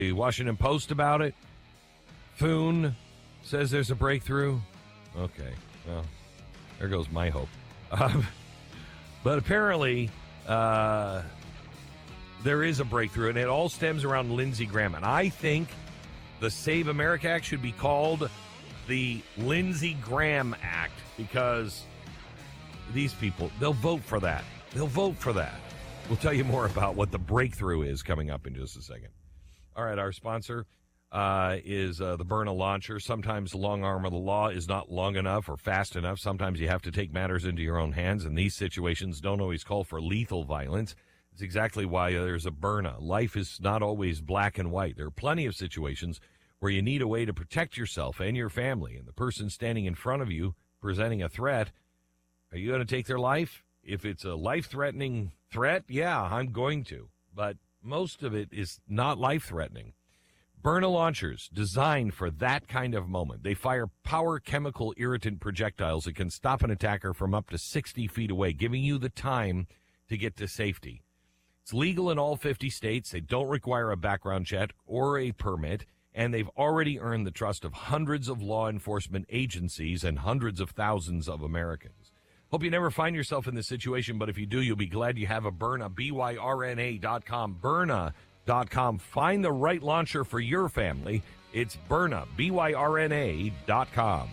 The Washington Post about it. Thune says there's a breakthrough. Okay, well, there goes my hope. But apparently, there is a breakthrough, and it all stems around Lindsey Graham. And I think the Save America Act should be called the Lindsey Graham Act, because these people, they'll vote for that. They'll vote for that. We'll tell you more about what the breakthrough is coming up in just a second. All right, our sponsor is the Byrna launcher. Sometimes the long arm of the law is not long enough or fast enough. Sometimes you have to take matters into your own hands, and these situations don't always call for lethal violence. It's exactly why there's a Byrna. Life is not always black and white. There are plenty of situations where you need a way to protect yourself and your family, and the person standing in front of you presenting a threat. Are you going to take their life? If it's a life-threatening threat, yeah, I'm going to. But most of it is not life-threatening. Byrna launchers, designed for that kind of moment. They fire power chemical irritant projectiles that can stop an attacker from up to 60 feet away, giving you the time to get to safety. It's legal in all 50 states. They don't require a background check or a permit, and they've already earned the trust of hundreds of law enforcement agencies and hundreds of thousands of Americans. Hope you never find yourself in this situation, but if you do, you'll be glad you have a Byrna, BYRNA.com, Byrna.com. Find the right launcher for your family. It's Byrna, BYRNA.com.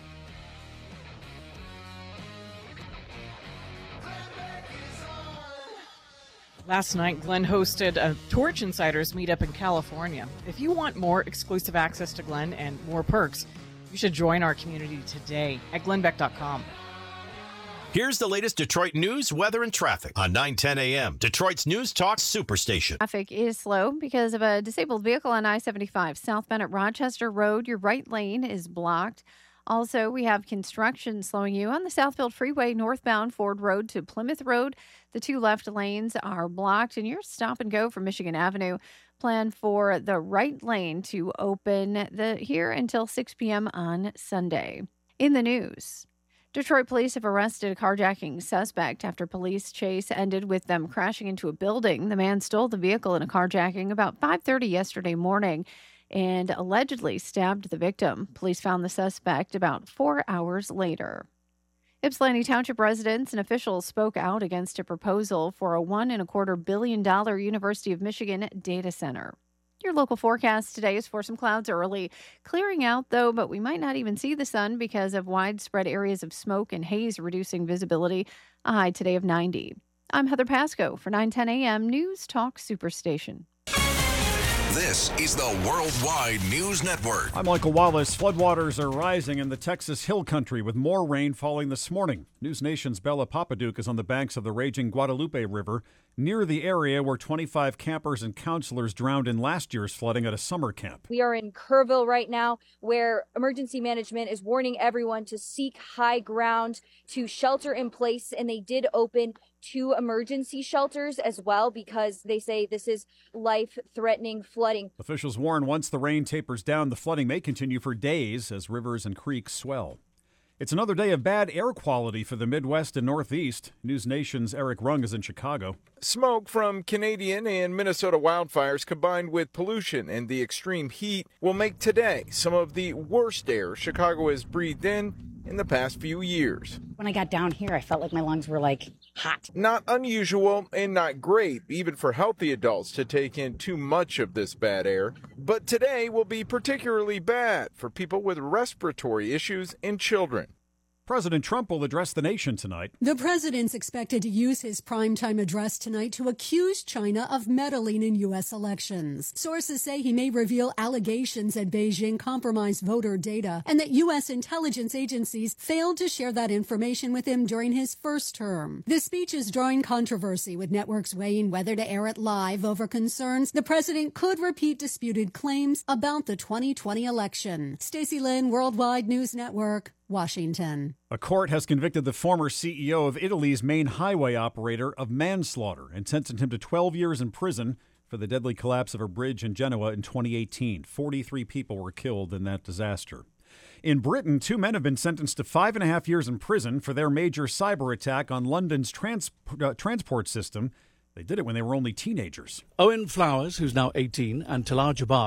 Last night, Glenn hosted a Torch Insiders meetup in California. If you want more exclusive access to Glenn and more perks, you should join our community today at glennbeck.com. Here's the latest Detroit news, weather, and traffic on 9:10 a.m. Detroit's News Talk Superstation. Traffic is slow because of a disabled vehicle on I-75 southbound at Rochester Road. Your right lane is blocked. Also, we have construction slowing you on the Southfield Freeway northbound Ford Road to Plymouth Road. The two left lanes are blocked, and your stop and go from Michigan Avenue. Plan for the right lane to open here until 6 p.m. on Sunday. In the news, Detroit police have arrested a carjacking suspect after police chase ended with them crashing into a building. The man stole the vehicle in a carjacking about 5:30 yesterday morning and allegedly stabbed the victim. Police found the suspect about 4 hours later. Ypsilanti Township residents and officials spoke out against a proposal for a $1.25 billion University of Michigan data center. Your local forecast today is for some clouds early, clearing out though, but we might not even see the sun because of widespread areas of smoke and haze reducing visibility. A high today of 90. I'm Heather Pasco for 9:10 a.m. News Talk Superstation. This is the Worldwide News Network. I'm Michael Wallace. Floodwaters are rising in the Texas Hill Country with more rain falling this morning. News Nation's Bella Papaduke is on the banks of the raging Guadalupe River, near the area where 25 campers and counselors drowned in last year's flooding at a summer camp. We are in Kerrville right now, where emergency management is warning everyone to seek high ground, to shelter in place, and they did open 2 emergency shelters as well because they say this is life-threatening flooding. Officials warn once the rain tapers down, the flooding may continue for days as rivers and creeks swell. It's another day of bad air quality for the Midwest and Northeast. News Nation's Eric Rung is in Chicago. Smoke from Canadian and Minnesota wildfires combined with pollution and the extreme heat will make today some of the worst air Chicago has breathed in the past few years. When I got down here, I felt like my lungs were hot. Not unusual and not great, even for healthy adults to take in too much of this bad air. But today will be particularly bad for people with respiratory issues and children. President Trump will address the nation tonight. The president's expected to use his primetime address tonight to accuse China of meddling in U.S. elections. Sources say he may reveal allegations that Beijing compromised voter data and that U.S. intelligence agencies failed to share that information with him during his first term. The speech is drawing controversy, with networks weighing whether to air it live over concerns the president could repeat disputed claims about the 2020 election. Stacey Lynn, Worldwide News Network, Washington. A court has convicted the former CEO of Italy's main highway operator of manslaughter and sentenced him to 12 years in prison for the deadly collapse of a bridge in Genoa in 2018. 43 people were killed in that disaster. In Britain, 2 men have been sentenced to 5.5 years in prison for their major cyber attack on London's transport system. They did it when they were only teenagers. Owen Flowers, who's now 18, and Talar Jabbar,